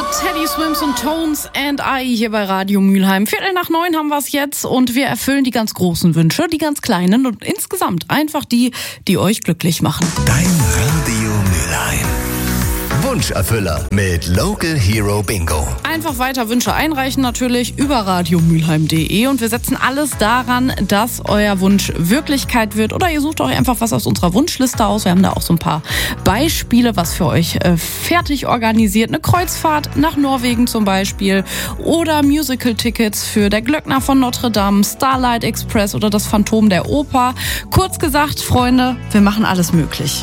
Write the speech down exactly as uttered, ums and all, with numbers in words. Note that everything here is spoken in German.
Teddy Swims und Tones and I hier bei Radio Mülheim. Viertel nach neun haben wir es jetzt und wir erfüllen die ganz großen Wünsche, die ganz kleinen und insgesamt einfach die, die euch glücklich machen. Dein Radio Mülheim. Wunscherfüller mit Local Hero Bingo. Einfach weiter Wünsche einreichen natürlich über radiomülheim punkt de und wir setzen alles daran, dass euer Wunsch Wirklichkeit wird oder ihr sucht euch einfach was aus unserer Wunschliste aus. Wir haben da auch so ein paar Beispiele, was für euch äh, fertig organisiert. Eine Kreuzfahrt nach Norwegen zum Beispiel oder Musical-Tickets für Der Glöckner von Notre Dame, Starlight Express oder das Phantom der Oper. Kurz gesagt, Freunde, wir machen alles möglich.